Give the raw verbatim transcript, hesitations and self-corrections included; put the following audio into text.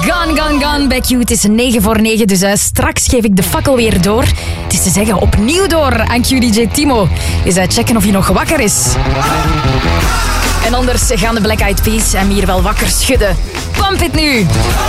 Gone, gone, gone bij Q. Het is negen voor negen, dus uh, straks geef ik de fakkel weer door. Het is te zeggen opnieuw door aan Q D J Timo. Eens uh, checken of hij nog wakker is. En anders gaan de Black Eyed Peas hem hier wel wakker schudden. Pump it nu!